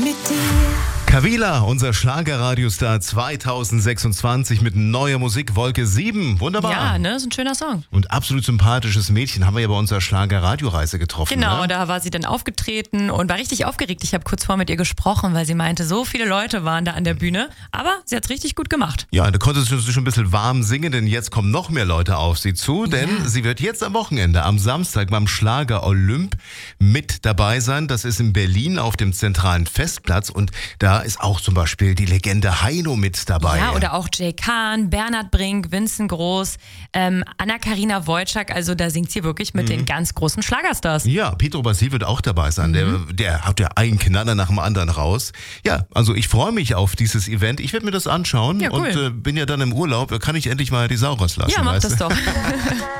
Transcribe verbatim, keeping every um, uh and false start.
mit dir. Kavila, unser Schlagerradiostar zweitausendsechsundzwanzig mit neuer Musik, Wolke sieben. Wunderbar. Ja, ne, ist ein schöner Song. Und absolut sympathisches Mädchen haben wir ja bei unserer Schlager-Radioreise getroffen. Genau, ne? da war sie dann aufgetreten und war richtig aufgeregt. Ich habe kurz vor mit ihr gesprochen, weil sie meinte, so viele Leute waren da an der Bühne. Aber sie hat es richtig gut gemacht. Ja, da konnte sie schon ein bisschen warm singen, denn jetzt kommen noch mehr Leute auf sie zu. Denn Ja. sie wird jetzt am Wochenende, am Samstag beim Schlager Olymp mit dabei sein. Das ist in Berlin auf dem zentralen Festplatz. Und da ist auch zum Beispiel die Legende Heino mit dabei. Ja, oder auch Jay Kahn, Bernhard Brink, Vincent Groß, ähm, Anna-Karina Wojcik. Also da singt sie wirklich mit Mhm. den ganz großen Schlagerstars. Ja, Pietro Bassi wird auch dabei sein. Der, der haut ja einen Knaller nach dem anderen raus. Ja, also ich freue mich auf dieses Event. Ich werde mir das anschauen Ja, cool. und äh, bin ja dann im Urlaub. Da kann ich endlich mal die Sau rauslassen. Ja, mach weißt das du? doch.